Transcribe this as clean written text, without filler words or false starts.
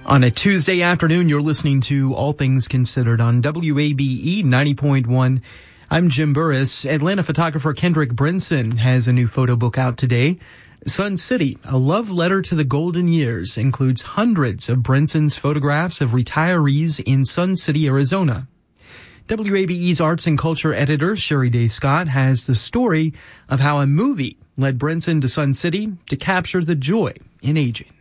On a Tuesday afternoon, you're listening to All Things Considered on WABE 90.1. I'm Jim Burris. Atlanta photographer Kendrick Brinson has a new photo book out today. Sun City, a love letter to the golden years, includes hundreds of Brinson's photographs of retirees in Sun City, Arizona. WABE's arts and culture editor Sherry Day Scott has the story of how a movie led Brinson to Sun City to capture the joy in aging.